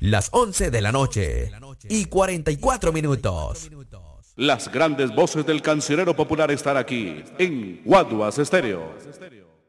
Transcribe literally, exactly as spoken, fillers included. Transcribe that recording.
Las once de la noche y cuarenta y cuatro minutos. Las grandes voces del cancionero popular están aquí en Guaduas Estéreo.